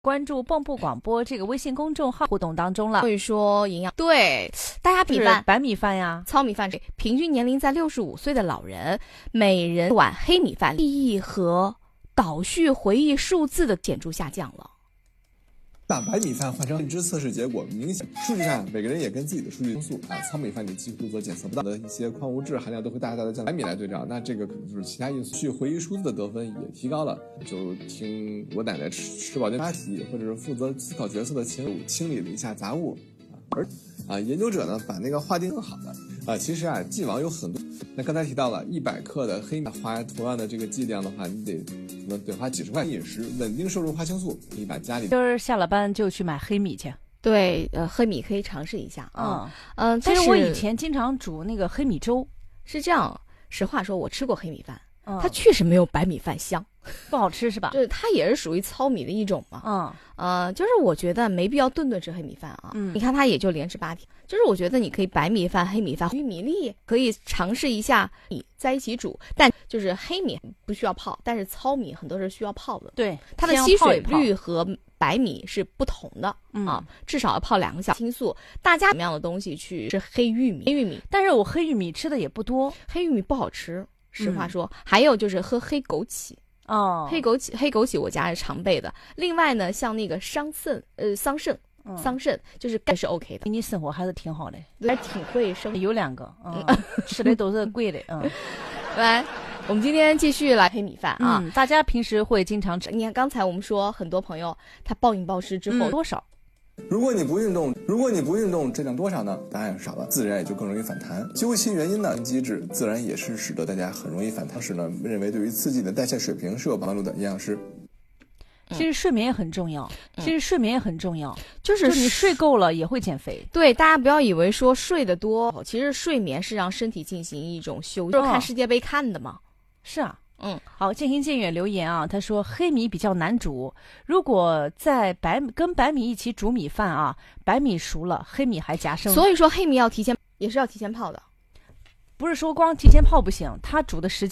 关注蚌埠广播这个微信公众号互动当中了。 会说营养，对，大家米饭、 白米饭呀， 糙米饭，平均年龄在65岁的老人，每人碗黑米饭，记忆和倒叙回忆数字的显著下降了。 把白米饭换成认知测试结果明显，数据上每个人也跟自己的数据因素糙米饭里几乎都检测不到的一些矿物质含量都会大大的降。白米来对照，那这个可能就是其他因素。去回忆数字的得分也提高了。就听我奶奶吃饱就答题，或者是负责思考角色的清理了一下杂物研究者呢把那个划定更好的其实剂网有很多。那刚才提到了100克的黑米花同样的这个剂量的话，你得花几十块。饮食稳定摄入花青素，可以把家里今儿下了班就去买黑米去。 对，黑米可以尝试一下其实我以前经常煮那个黑米粥。 是这样，实话说，我吃过黑米饭，它确实没有白米饭香， 不好吃是吧？ 对，它也是属于糙米的一种嘛。就是我觉得没必要顿顿吃黑米饭啊。你看它也就连吃8天。就是我觉得你可以白米饭、黑米饭、玉米粒可以尝试一下米在一起煮，但就是黑米不需要泡，但是糙米很多是需要泡的。 对， 它的吸水率和白米是不同的至少要泡2个小时。青素，大家什么样的东西去吃黑玉米？ 但是我黑玉米吃的也不多， 黑玉米不好吃，实话说。还有就是喝黑枸杞。黑枸杞我家是常备的。另外呢，像那个桑葚就是该是 OK 的。 你生活还是挺好的， 还挺会生。 有2个吃的都是贵的来，我们今天继续来黑米饭大家平时会经常吃。 你看刚才我们说很多朋友他暴饮暴食之后多少？ 如果你不运动，质量多少呢？答案少了，自然也就更容易反弹。究其原因呢，机制自然也是使得大家很容易反弹。是呢，认为对于刺激你的代谢水平是有帮助的。营养师， 其实睡眠也很重要，就是你睡够了也会减肥。 对，大家不要以为说睡得多，其实睡眠是让身体进行一种休息。看世界杯看的嘛。 是啊。好，渐行渐远留言他说黑米比较难煮，如果在跟白米一起煮米饭白米熟了，黑米还夹生。 所以说黑米要提前泡的。 不是说光提前泡不行，它煮的时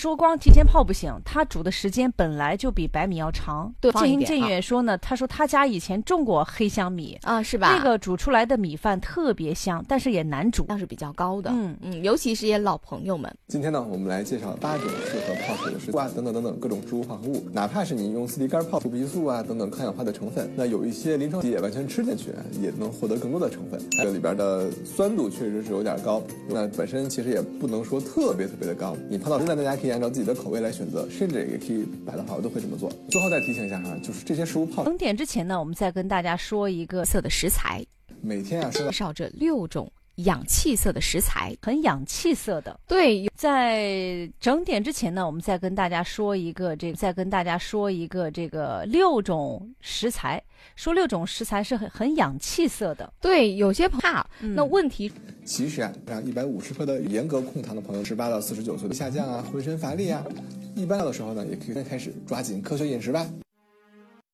间本来就比白米要长。 对， 渐行渐远说呢，他说他家以前种过黑香米是吧？ 那个煮出来的米饭特别香，但是也难煮， 量是比较高的。尤其是一些老朋友们。 今天呢，我们来介绍8种适合泡水的食物等等各种植物化合物，哪怕是你用4D干泡树皮素等等抗氧化的成分，那有一些临床也完全吃进去，也能获得更多的成分。这里边的酸度确实是有点高，那本身其实也不能说特别的高。你泡到真的，大家可以按照自己的口味来选择，甚至也可以白的话我都会这么做。最后再提醒一下就是这些食物泡整点之前呢，我们再跟大家说一个色的食材。 每天介绍这6种氧气色的食材， 很氧气色的。 对， 在整点之前呢，我们再跟大家说一个这个6种食材，说6种食材是很氧气色的。 对，有些朋友那问题其实让150克的严格控糖的朋友18到49岁的下降浑身乏力一般的时候呢，也可以开始抓紧科学饮食吧。